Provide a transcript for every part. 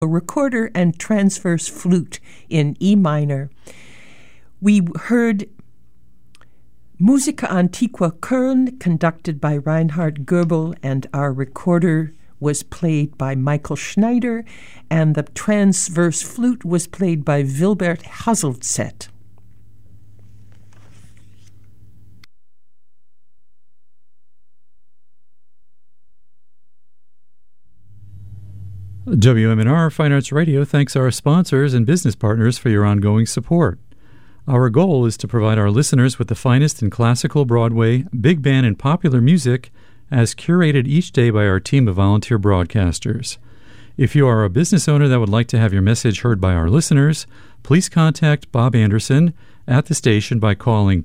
a recorder and transverse flute in E minor. We heard Musica Antiqua Köln, conducted by Reinhard Goebel, and our recorder was played by Michael Schneider, and the transverse flute was played by Wilbert Haselzet. WMNR Fine Arts Radio thanks our sponsors and business partners for your ongoing support. Our goal is to provide our listeners with the finest in classical, Broadway, big band, and popular music as curated each day by our team of volunteer broadcasters. If you are a business owner that would like to have your message heard by our listeners, please contact Bob Anderson at the station by calling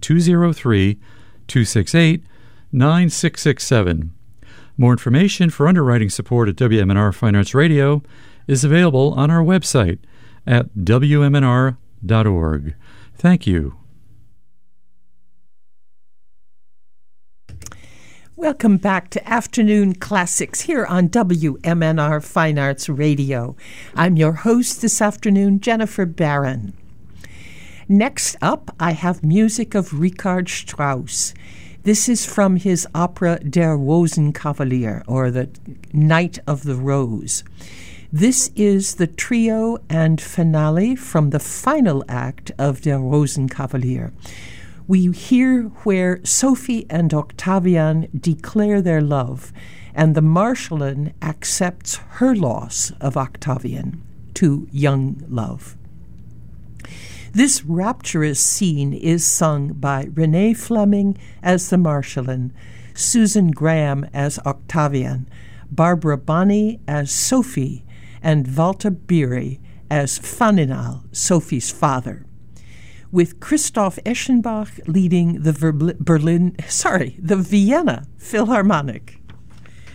203-268-9667. More information for underwriting support at WMNR Fine Arts Radio is available on our website at WMNR.org. Thank you. Welcome back to Afternoon Classics here on WMNR Fine Arts Radio. I'm your host this afternoon, Jennifer Barron. Next up, I have music of Richard Strauss. This is from his opera Der Rosenkavalier, or the Knight of the Rose. This is the trio and finale from the final act of Der Rosenkavalier. We hear where Sophie and Octavian declare their love, and the Marschallin accepts her loss of Octavian to young love. This rapturous scene is sung by Renee Fleming as the Marschallin, Susan Graham as Octavian, Barbara Bonney as Sophie, and Walter Beery as Faninal, Sophie's father, with Christoph Eschenbach leading the Vienna Philharmonic.